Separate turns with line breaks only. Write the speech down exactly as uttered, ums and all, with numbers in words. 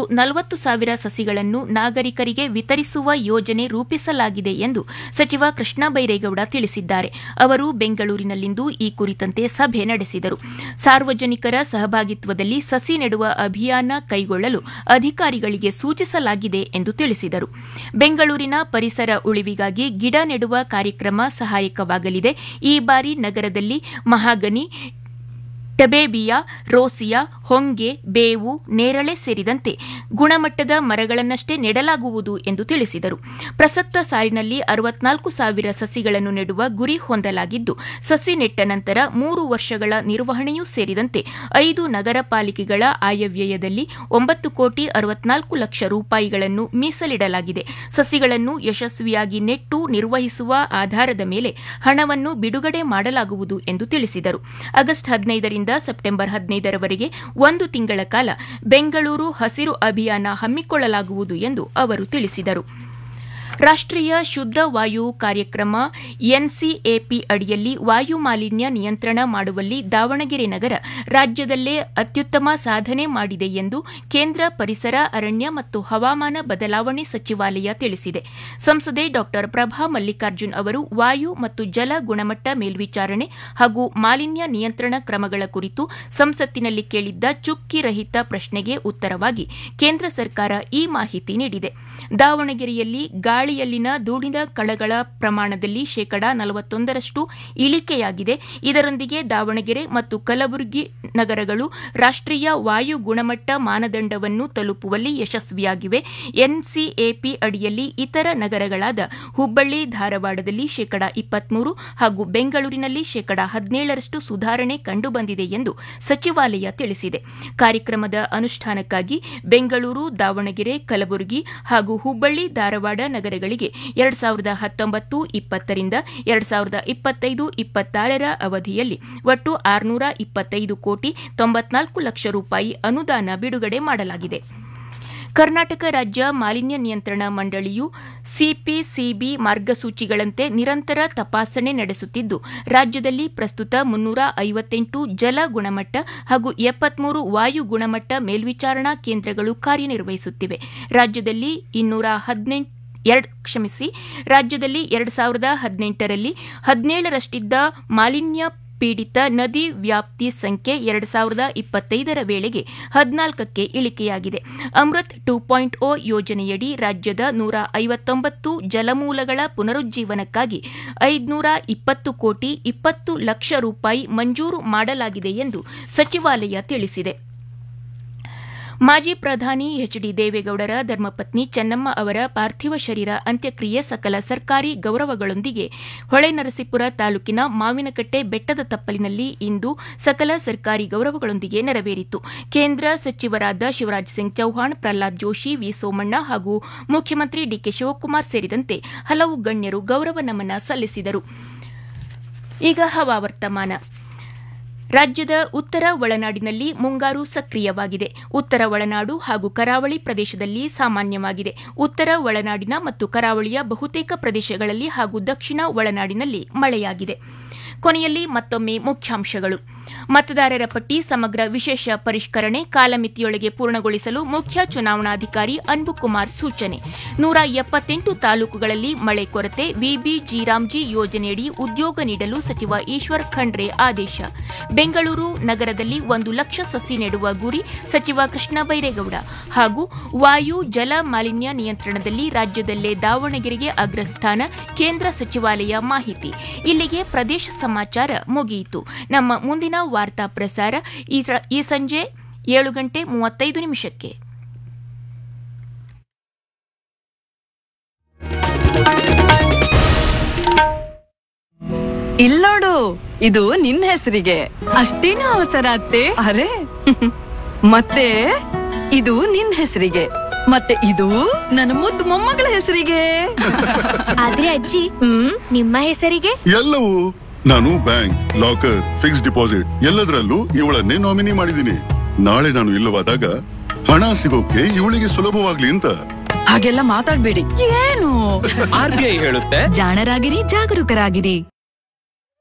ಹಾಗೂ ನಲವತ್ತು ಸಾವಿರ ಸಸಿಗಳನ್ನು ನಾಗರಿಕರಿಗೆ ವಿತರಿಸುವ ಯೋಜನೆ ರೂಪಿಸಲಾಗಿದೆ ಎಂದು ಸಚಿವ ಕೃಷ್ಣ ಬೈರೇಗೌಡ ತಿಳಿಸಿದ್ದಾರೆ. ಅವರು ಬೆಂಗಳೂರಿನಲ್ಲಿಂದು ಈ ಕುರಿತಂತೆ ಸಭೆ ನಡೆಸಿದರು. ಸಾರ್ವಜನಿಕರ ಸಹಭಾಗಿತ್ವದಲ್ಲಿ ಸಸಿ ನೆಡುವ ಅಭಿಯಾನ ಕೈಗೊಳ್ಳಲು ಅಧಿಕಾರಿಗಳಿಗೆ ಸೂಚಿಸಲಾಗಿದೆ ಎಂದು ತಿಳಿಸಿದರು. ಬೆಂಗಳೂರಿನ ಪರಿಸರ ಉಳಿವಿಗಾಗಿ ಗಿಡ ನೆಡುವ ಕಾರ್ಯಕ್ರಮ ಸಹಾಯಕವಾಗಲಿದೆ. ಈ ಬಾರಿ ನಗರದಲ್ಲಿ ಮಹಾಗನಿ, ಟಬೇಬಿಯಾ, ರೋಸಿಯಾ, ಹೊಂಗೆ, ಬೇವು, ನೇರಳೆ ಸೇರಿದಂತೆ ಗುಣಮಟ್ಟದ ಮರಗಳನ್ನಷ್ಟೇ ನೆಡಲಾಗುವುದು ಎಂದು ತಿಳಿಸಿದರು. ಪ್ರಸಕ್ತ ಸಾಲಿನಲ್ಲಿ ಅರವತ್ನಾಲ್ಕು ಸಾವಿರ ಸಸಿಗಳನ್ನು ನೆಡುವ ಗುರಿ ಹೊಂದಲಾಗಿದ್ದು, ಸಸಿ ನೆಟ್ಟ ನಂತರ ಮೂರು ವರ್ಷಗಳ ನಿರ್ವಹಣೆಯೂ ಸೇರಿದಂತೆ ಐದು ನಗರ ಪಾಲಿಕೆಗಳ ಆಯವ್ಯಯದಲ್ಲಿ ಒಂಬತ್ತು ಕೋಟಿ ಅರವತ್ನಾಲ್ಕು ಲಕ್ಷ ರೂಪಾಯಿಗಳನ್ನು ಮೀಸಲಿಡಲಾಗಿದೆ. ಸಸಿಗಳನ್ನು ಯಶಸ್ವಿಯಾಗಿ ನೆಟ್ಟು ನಿರ್ವಹಿಸುವ ಆಧಾರದ ಮೇಲೆ ಹಣವನ್ನು ಬಿಡುಗಡೆ ಮಾಡಲಾಗುವುದು ಎಂದು ತಿಳಿಸಿದರು. ಆಗಸ್ಟ್ ಹದಿನೈದರಿಂದ ಸೆಪ್ಟೆಂಬರ್ ಹದಿನೈದರವರೆಗೆ ಒಂದು ತಿಂಗಳ ಕಾಲ ಬೆಂಗಳೂರು ಹಸಿರು ಅಭಿಯಾನ ಹಮ್ಮಿಕೊಳ್ಳಲಾಗುವುದು ಎಂದು ಅವರು ತಿಳಿಸಿದರು. ರಾಷ್ಟ್ರೀಯ ಶುದ್ಧ ವಾಯು ಕಾರ್ಯಕ್ರಮ ಎನ್ಸಿಎಪಿ ಅಡಿಯಲ್ಲಿ ವಾಯು ಮಾಲಿನ್ಯ ನಿಯಂತ್ರಣ ಮಾಡುವಲ್ಲಿ ದಾವಣಗೆರೆ ನಗರ ರಾಜ್ಯದಲ್ಲೇ ಅತ್ಯುತ್ತಮ ಸಾಧನೆ ಮಾಡಿದೆ ಎಂದು ಕೇಂದ್ರ ಪರಿಸರ, ಅರಣ್ಯ ಮತ್ತು ಹವಾಮಾನ ಬದಲಾವಣೆ ಸಚಿವಾಲಯ ತಿಳಿಸಿದೆ. ಸಂಸದೆ ಡಾ ಪ್ರಭಾ ಮಲ್ಲಿಕಾರ್ಜುನ್ ಅವರು ವಾಯು ಮತ್ತು ಜಲ ಗುಣಮಟ್ಟ ಮೇಲ್ವಿಚಾರಣೆ ಹಾಗೂ ಮಾಲಿನ್ಯ ನಿಯಂತ್ರಣ ಕ್ರಮಗಳ ಕುರಿತು ಸಂಸತ್ತಿನಲ್ಲಿ ಕೇಳಿದ್ದ ಚುಕ್ಕಿ ರಹಿತ ಪ್ರಶ್ನೆಗೆ ಉತ್ತರವಾಗಿ ಕೇಂದ್ರ ಸರ್ಕಾರ ಈ ಮಾಹಿತಿ ನೀಡಿದೆ. ದಾವಣಗೆರೆಯಲ್ಲಿ ಗಾಳಿಯಲ್ಲಿನ ಧೂಳಿನ ಕಣಗಳ ಪ್ರಮಾಣದಲ್ಲಿ ಶೇಕಡಾ ನಲವತ್ತೊಂದರಷ್ಟು ಇಳಿಕೆಯಾಗಿದೆ. ಇದರೊಂದಿಗೆ ದಾವಣಗೆರೆ ಮತ್ತು ಕಲಬುರಗಿ ನಗರಗಳು ರಾಷ್ಟ್ರೀಯ ವಾಯು ಗುಣಮಟ್ಟ ಮಾನದಂಡವನ್ನು ತಲುಪುವಲ್ಲಿ ಯಶಸ್ವಿಯಾಗಿವೆ. ಎನ್ಸಿಎಪಿ ಅಡಿಯಲ್ಲಿ ಇತರ ನಗರಗಳಾದ ಹುಬ್ಬಳ್ಳಿ, ಧಾರವಾಡದಲ್ಲಿ ಶೇಕಡಾ ಇಪ್ಪತ್ಮೂರು ಹಾಗೂ ಬೆಂಗಳೂರಿನಲ್ಲಿ ಶೇಕಡಾ ಹದಿನೇಳರಷ್ಟು ಸುಧಾರಣೆ ಕಂಡುಬಂದಿದೆ ಎಂದು ಸಚಿವಾಲಯ ತಿಳಿಸಿದೆ. ಕಾರ್ಯಕ್ರಮದ ಅನುಷ್ಠಾನಕ್ಕಾಗಿ ಬೆಂಗಳೂರು, ದಾವಣಗೆರೆ, ಕಲಬುರಗಿ ಹಾಗೂ ಹುಬ್ಬಳ್ಳಿ, ಧಾರವಾಡ ನಗರಗಳಿಗೆ ಎರಡು ಸಾವಿರದ ಹತ್ತೊಂಬತ್ತು ಇಪ್ಪತ್ತರಿಂದ ಎರಡು ಸಾವಿರದ ಇಪ್ಪತ್ತೈದು ಇಪ್ಪತ್ತಾರರ ಅವಧಿಯಲ್ಲಿ ಒಟ್ಟು ಆರುನೂರ ಇಪ್ಪತ್ತೈದು ಕೋಟಿ ತೊಂಬತ್ನಾಲ್ಕು ಲಕ್ಷ ರೂಪಾಯಿ ಅನುದಾನ ಬಿಡುಗಡೆ ಮಾಡಲಾಗಿದೆ. ಕರ್ನಾಟಕ ರಾಜ್ಯ ಮಾಲಿನ್ಯ ನಿಯಂತ್ರಣ ಮಂಡಳಿಯು ಸಿಪಿಸಿಬಿ ಮಾರ್ಗಸೂಚಿಗಳಂತೆ ನಿರಂತರ ತಪಾಸಣೆ ನಡೆಸುತ್ತಿದ್ದು, ರಾಜ್ಯದಲ್ಲಿ ಪ್ರಸ್ತುತ ಮುನ್ನೂರ ಐವತ್ತೆಂಟು ಜಲ ಗುಣಮಟ್ಟ ಹಾಗೂ ಎಪ್ಪತ್ಮೂರು ವಾಯು ಗುಣಮಟ್ಟ ಮೇಲ್ವಿಚಾರಣಾ ಕೇಂದ್ರಗಳು ಕಾರ್ಯನಿರ್ವಹಿಸುತ್ತಿವೆ. ರಾಜ್ಯದಲ್ಲಿ ಇನ್ನೂರ ಹದಿನೆಂಟು ಎರಡು ಕ್ಷಮಿಸಿ ರಾಜ್ಯದಲ್ಲಿ ಎರಡು ಸಾವಿರದ ಹದಿನೆಂಟರಲ್ಲಿ ಹದಿನೇಳರಷ್ಟಿದ್ದ ಮಾಲಿನ್ಯ ಪೀಡಿತ ನದಿ ವ್ಯಾಪ್ತಿ ಸಂಖ್ಯೆ ಎರಡು ಸಾವಿರದ ಇಪ್ಪತ್ತೈದರ ವೇಳೆಗೆ ಹದಿನಾಲ್ಕಕ್ಕೆ ಇಳಿಕೆಯಾಗಿದೆ. ಅಮೃತ್ ಟೂ ಪಾಯಿಂಟ್ ಓ ಯೋಜನೆಯಡಿ ರಾಜ್ಯದ ನೂರ ಐವತ್ತೊಂಬತ್ತು ಜಲಮೂಲಗಳ ಪುನರುಜ್ಜೀವನಕ್ಕಾಗಿ ಐದುನೂರ ಇಪ್ಪತ್ತು ಕೋಟಿ ಇಪ್ಪತ್ತು ಲಕ್ಷ ರೂಪಾಯಿ ಮಂಜೂರು ಮಾಡಲಾಗಿದೆ ಎಂದು ಸಚಿವಾಲಯ ತಿಳಿಸಿದೆ. ಮಾಜಿ ಪ್ರಧಾನಿ ಎಚ್ ಡಿ ದೇವೇಗೌಡರ ಧರ್ಮಪತ್ನಿ ಚೆನ್ನಮ್ಮ ಅವರ ಪಾರ್ಥಿವ ಶರೀರ ಅಂತ್ಯಕ್ರಿಯೆ ಸಕಲ ಸರ್ಕಾರಿ ಗೌರವಗಳೊಂದಿಗೆ ಹೊಳೆನರಸೀಪುರ ತಾಲೂಕಿನ ಮಾವಿನಕಟ್ಟೆ ಬೆಟ್ಟದ ತಪ್ಪಲಿನಲ್ಲಿ ಇಂದು ಸಕಲ ಸರ್ಕಾರಿ ಗೌರವಗಳೊಂದಿಗೆ ನೆರವೇರಿತು. ಕೇಂದ್ರ ಸಚಿವರಾದ ಶಿವರಾಜ್ ಸಿಂಗ್ ಚೌಹಾಣ್, ಪ್ರಹ್ಲಾದ್ ಜೋಶಿ, ವಿ ಸೋಮಣ್ಣ ಹಾಗೂ ಮುಖ್ಯಮಂತ್ರಿ ಡಿಕೆ ಶಿವಕುಮಾರ್ ಸೇರಿದಂತೆ ಹಲವು ಗಣ್ಯರು ಗೌರವ ನಮನ ಸಲ್ಲಿಸಿದರು. ಈಗ ಹವಾವರ್ತಮಾನ. ರಾಜ್ಯದ ಉತ್ತರ ಒಳನಾಡಿನಲ್ಲಿ ಮುಂಗಾರು ಸಕ್ರಿಯವಾಗಿದೆ. ಉತ್ತರ ಒಳನಾಡು ಹಾಗೂ ಕರಾವಳಿ ಪ್ರದೇಶದಲ್ಲಿ ಸಾಮಾನ್ಯವಾಗಿದೆ. ಉತ್ತರ ಒಳನಾಡಿನ ಮತ್ತು ಕರಾವಳಿಯ ಬಹುತೇಕ ಪ್ರದೇಶಗಳಲ್ಲಿ ಹಾಗೂ ದಕ್ಷಿಣ ಒಳನಾಡಿನಲ್ಲಿ ಮಳೆಯಾಗಿದೆ. ಕೊನೆಯಲ್ಲಿ ಮತ್ತೊಮ್ಮೆ ಮುಖ್ಯಾಂಶಗಳು. ಮತದಾರರ ಪಟ್ಟಿ ಸಮಗ್ರ ವಿಶೇಷ ಪರಿಷ್ಕರಣೆ ಕಾಲಮಿತಿಯೊಳಗೆ ಪೂರ್ಣಗೊಳಿಸಲು ಮುಖ್ಯ ಚುನಾವಣಾಧಿಕಾರಿ ಅನ್ಬುಕುಮಾರ್ ಸೂಚನೆ. ನೂರ ಎಪ್ಪತ್ತೆಂಟು ತಾಲೂಕುಗಳಲ್ಲಿ ಮಳೆ ಕೊರತೆ, ವಿಬಿ ಜೀರಾಮ್ಜಿ ಯೋಜನೆಯಡಿ ಉದ್ಯೋಗ ನೀಡಲು ಸಚಿವ ಈಶ್ವರ್ ಖಂಡ್ರೆ ಆದೇಶ. ಬೆಂಗಳೂರು ನಗರದಲ್ಲಿ ಒಂದು ಲಕ್ಷ ಸಸಿ ನೆಡುವ ಗುರಿ ಸಚಿವ ಕೃಷ್ಣ ಬೈರೇಗೌಡ. ಹಾಗೂ ವಾಯು ಜಲ ಮಾಲಿನ್ಯ ನಿಯಂತ್ರಣದಲ್ಲಿ ರಾಜ್ಯದಲ್ಲೇ ದಾವಣಗೆರೆಗೆ ಅಗ್ರಸ್ಥಾನ, ಕೇಂದ್ರ ಸಚಿವಾಲಯ ಮಾಹಿತಿ. ಇಲ್ಲಿಗೆ ಪ್ರದೇಶ ಸಮಾಚಾರ ಮುಗಿಯಿತು. ನಮ್ಮ ಮುಂದಿನ ವಾರ್ತಾ ಪ್ರಸಾರ ಈ ಸಂಜೆ ಏಳು ಗಂಟೆ ಮೂವತ್ತೈದು ನಿಮಿಷಕ್ಕೆ.
ಇಲ್ಲೋಡು, ಇದು ನಿನ್ನ ಹೆಸರಿಗೆ. ಅಷ್ಟೇನು ಅವಸರ ಅತ್ತೆ? ಅರೆ ಮತ್ತೆ ಇದು ನಿನ್ನ ಹೆಸರಿಗೆ, ಮತ್ತೆ ಇದು ನನ್ನ ಮುದ್ದು ಮೊಮ್ಮಗಳ ಹೆಸರಿಗೆ.
ಆದ್ರೆ ಅಜ್ಜಿ, ಹ್ಮ್ ನಿಮ್ಮ ಹೆಸರಿಗೆ
ಎಲ್ಲವೂ ನಾನು ಬ್ಯಾಂಕ್, ಲಾಕರ್, ಫಿಕ್ಸ್ ಡಿಪಾಸಿಟ್ ಎಲ್ಲದರಲ್ಲೂ ಇವಳನ್ನೇ ನಾಮಿನಿ ಮಾಡಿದ್ದೀನಿ. ನಾಳೆ ನಾನು ಇಲ್ಲವಾದಾಗ ಹಣ ಸಿಗೋಕೆ ಇವಳಿಗೆ ಸುಲಭವಾಗ್ಲಿ ಅಂತ.
ಹಾಗೆಲ್ಲ ಮಾತಾಡ್ಬೇಡಿ. ಏನು
ಆರ್ ಬಿ ಐ ಹೇಳುತ್ತೆ,
ಜಾಣರಾಗಿರಿ, ಜಾಗರೂಕರಾಗಿರಿ.